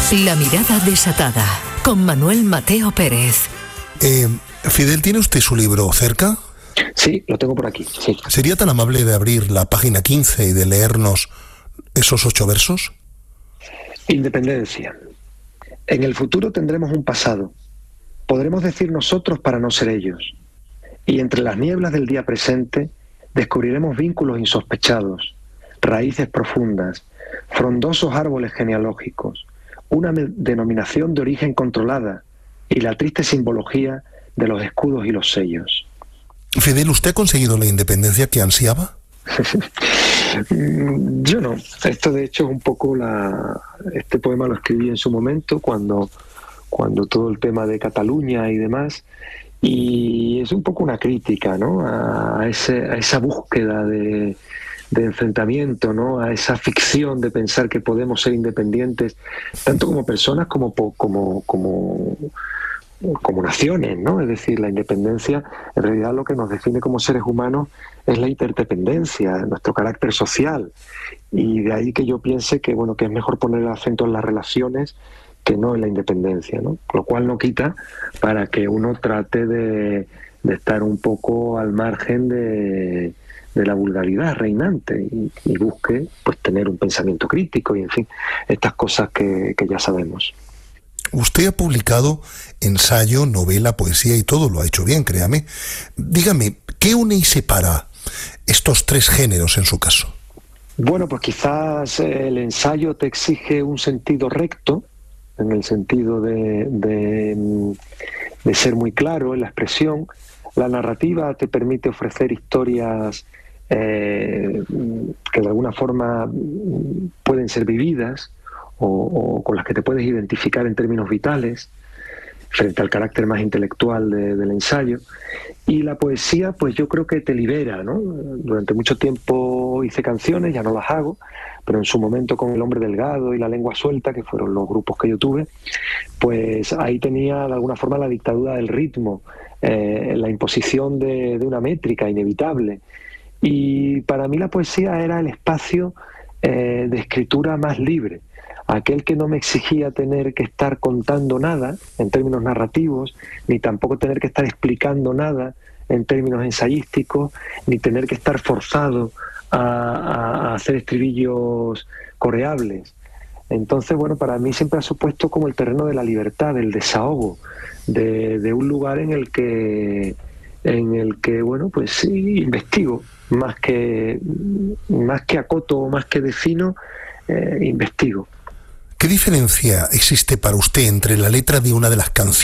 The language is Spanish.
La mirada desatada, con Manuel Mateo Pérez. Fidel, ¿tiene usted su libro cerca? Sí, lo tengo por aquí, sí. ¿Sería tan amable de abrir la página 15 y de leernos esos 8 versos? Independencia. En el futuro tendremos un pasado. Podremos decir nosotros para no ser ellos. Y entre las nieblas del día presente descubriremos vínculos insospechados, raíces profundas, frondosos árboles genealógicos, una denominación de origen controlada y la triste simbología de los escudos y los sellos. Fidel, ¿usted ha conseguido la independencia que ansiaba? Yo no. Esto de hecho es un poco este poema lo escribí en su momento cuando todo el tema de Cataluña y demás, y es un poco una crítica, ¿no?, a esa búsqueda de enfrentamiento, ¿no?, a esa ficción de pensar que podemos ser independientes tanto como personas como naciones, ¿no? Es decir, la independencia, en realidad lo que nos define como seres humanos es la interdependencia, nuestro carácter social, y de ahí que yo piense que, bueno, que es mejor poner el acento en las relaciones que no en la independencia, ¿no? Lo cual no quita para que uno trate de estar un poco al margen de la vulgaridad reinante y busque, pues, tener un pensamiento crítico y, en fin, estas cosas que ya sabemos. Usted ha publicado ensayo, novela, poesía y todo lo ha hecho bien, créame. Dígame, ¿qué une y separa estos 3 géneros en su caso? Bueno, pues quizás el ensayo te exige un sentido recto, en el sentido de ser muy claro en la expresión. La narrativa te permite ofrecer historias que de alguna forma pueden ser vividas o con las que te puedes identificar en términos vitales frente al carácter más intelectual del ensayo. Y la poesía, pues yo creo que te libera, ¿no? Durante mucho tiempo hice canciones, ya no las hago, pero en su momento con El Hombre Delgado y La Lengua Suelta, que fueron los grupos que yo tuve, pues ahí tenía de alguna forma la dictadura del ritmo, la imposición de una métrica inevitable. Y para mí la poesía era el espacio de escritura más libre, aquel que no me exigía tener que estar contando nada en términos narrativos, ni tampoco tener que estar explicando nada en términos ensayísticos, ni tener que estar forzado a hacer estribillos coreables. Entonces, bueno, para mí siempre ha supuesto como el terreno de la libertad, del desahogo, de un lugar en el que bueno, pues sí, investigo, más que acoto o más que defino, investigo. ¿Qué diferencia existe para usted entre la letra de una de las canciones